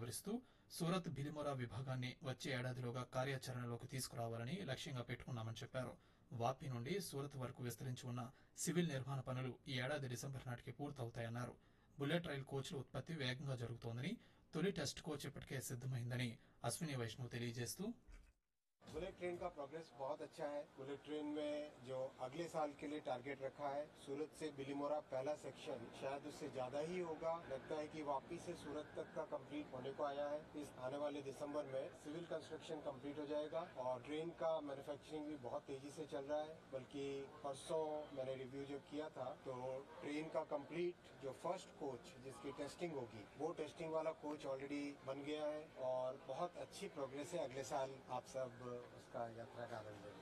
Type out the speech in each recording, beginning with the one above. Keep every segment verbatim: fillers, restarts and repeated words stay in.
వివరిస్తూ సూరత్ బిలిమొరా విభాగాన్ని వచ్చే ఏడాదిలోగా కార్యాచరణలోకి తీసుకురావాలని లక్ష్యంగా పెట్టుకున్నామని చెప్పారు. వాపి నుండి సూరత్ వరకు విస్తరించి ఉన్న సివిల్ నిర్మాణ పనులు ఈ ఏడాది డిసెంబర్ నాటికి పూర్తవుతాయన్నారు. బుల్లెట్ రైల్ కోచ్ల ఉత్పత్తి వేగంగా జరుగుతోందని, తొలి టెస్ట్ కోచ్ ఇప్పటికే సిద్దమైందని అశ్విని వైష్ణవ్ తెలియజేస్తూ बुलेट ट्रेन का प्रोग्रेस बहुत अच्छा है। बुलेट ट्रेन में जो अगले साल के लिए टारगेट रखा है, सूरत से बिलीमोरा पहला सेक्शन शायद उससे ज्यादा ही होगा। लगता है कि वापी से सूरत तक का कंप्लीट होने को आया है। इस आने वाले दिसंबर में सिविल कंस्ट्रक्शन कंप्लीट हो जाएगा और ट्रेन का मैन्युफैक्चरिंग भी बहुत तेजी से चल रहा है। बल्कि परसों मैंने रिव्यू जब किया था तो ट्रेन का कंप्लीट जो फर्स्ट कोच जिसकी टेस्टिंग होगी वो टेस्टिंग वाला कोच ऑलरेडी बन गया है और बहुत अच्छी प्रोग्रेस है। अगले साल आप सब उसका यात्रा का आनंद लेंगे।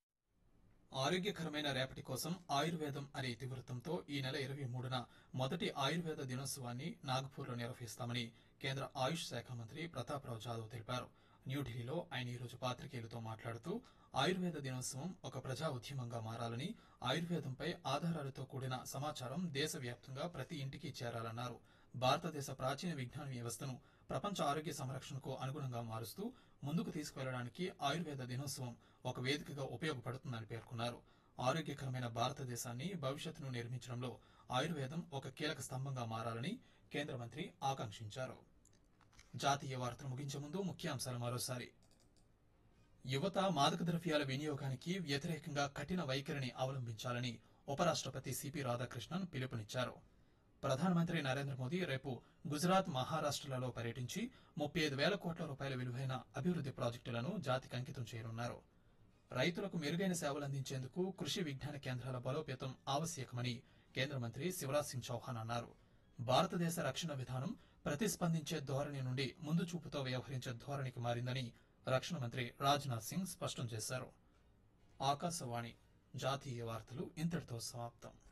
ఆరోగ్యకరమైన రేపటి కోసం ఆయుర్వేదం అనే ఇతివృత్తంతో ఈ నెల ఇరవై మూడున మొదటి ఆయుర్వేద దినోత్సవాన్ని నాగపూర్లో నిర్వహిస్తామని కేంద్ర ఆయుష్ శాఖ మంత్రి ప్రతాప్రావు జాదవ్ తెలిపారు. న్యూఢిల్లీలో ఆయన ఈరోజు పాత్రికేయులతో మాట్లాడుతూ ఆయుర్వేద దినోత్సవం ఒక ప్రజా ఉద్యమంగా మారాలని, ఆయుర్వేదంపై ఆధారాలతో కూడిన సమాచారం దేశవ్యాప్తంగా ప్రతి ఇంటికి చేరాలన్నారు. భారతదేశ ప్రాచీన విజ్ఞాన వ్యవస్థను ప్రపంచ ఆరోగ్య సంరక్షణకు అనుగుణంగా మారుస్తూ ముందుకు తీసుకువెళ్లడానికి ఆయుర్వేద దినోత్సవం ఒక వేదికగా ఉపయోగపడుతుందని పేర్కొన్నారు. ఆరోగ్యకరమైన భారతదేశాన్ని భవిష్యత్తును నిర్మించడంలో ఆయుర్వేదం ఒక కీలక స్తంభంగా మారాలని కేంద్ర మంత్రి ఆకాంక్షించారు. జాతీయ వార్తలు ముగించే ముందు ముఖ్యాంశాలు మరోసారి. యువత మాదక ద్రవ్యాల వినియోగానికి వ్యతిరేకంగా కఠిన వైఖరిని అవలంబించాలని ఉపరాష్టపతి సిపి రాధాకృష్ణన్ పిలుపునిచ్చారు. ప్రధానమంత్రి నరేంద్ర మోదీ రేపు గుజరాత్, మహారాష్టలలో పర్యటించి ముప్పై ఐదు వేల కోట్ల రూపాయల విలువైన అభివృద్ది ప్రాజెక్టులను జాతికి అంకితం చేయనున్నారు. రైతులకు మెరుగైన సేవలందించేందుకు కృషి విజ్ఞాన కేంద్రాల బలోపేతం ఆవశ్యకమని కేంద్ర మంత్రి శివరాజ్ సింగ్ చౌహాన్ అన్నారు. భారతదేశ రక్షణ విధానం ప్రతిస్పందించే ధోరణి నుండి ముందు చూపుతో వ్యవహరించే ధోరణికి మారిందని రక్షణ మంత్రి రాజ్నాథ్ సింగ్ స్పష్టం చేశారు. ఆకాశవాణి జాతీయ వార్తలు ఇంతటితో సమాప్తం.